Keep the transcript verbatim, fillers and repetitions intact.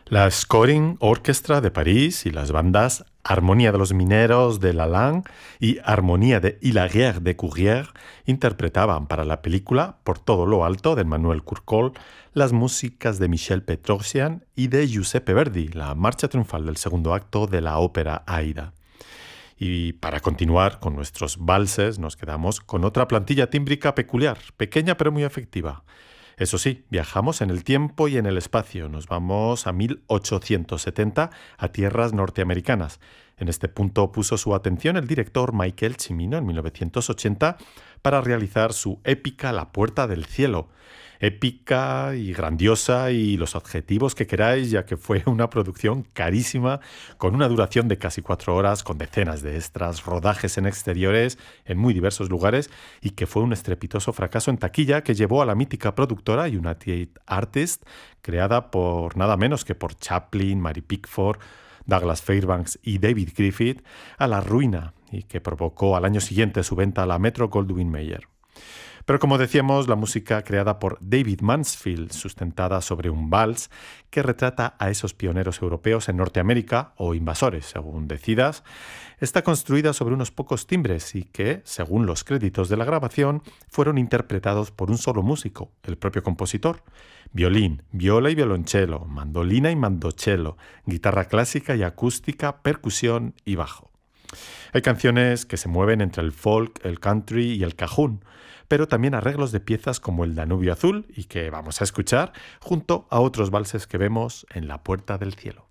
La Scoring Orchestra de París y las bandas Armonía de los Mineros de Lalande y Armonía de Hilaire de Courrières interpretaban para la película Por todo lo alto de Emmanuel Courcol las músicas de Michel Petrosian y de Giuseppe Verdi, la marcha triunfal del segundo acto de la ópera Aida. Y para continuar con nuestros valses nos quedamos con otra plantilla tímbrica peculiar, pequeña pero muy efectiva. Eso sí, viajamos en el tiempo y en el espacio. Nos vamos a mil ochocientos setenta, a tierras norteamericanas. En este punto puso su atención el director Michael Cimino en mil novecientos ochenta para realizar su épica La Puerta del Cielo. Épica y grandiosa y los adjetivos que queráis, ya que fue una producción carísima, con una duración de casi cuatro horas, con decenas de extras, rodajes en exteriores en muy diversos lugares, y que fue un estrepitoso fracaso en taquilla que llevó a la mítica productora United Artists, creada por nada menos que por Chaplin, Mary Pickford, Douglas Fairbanks y David Griffith, a la ruina, y que provocó al año siguiente su venta a la Metro-Goldwyn-Mayer. Pero como decíamos, la música creada por David Mansfield, sustentada sobre un vals que retrata a esos pioneros europeos en Norteamérica, o invasores, según decidas, está construida sobre unos pocos timbres y que, según los créditos de la grabación, fueron interpretados por un solo músico, el propio compositor. Violín, viola y violonchelo, mandolina y mandocello, guitarra clásica y acústica, percusión y bajo. Hay canciones que se mueven entre el folk, el country y el cajún, pero también arreglos de piezas como el Danubio Azul y que vamos a escuchar junto a otros valses que vemos en La Puerta del Cielo.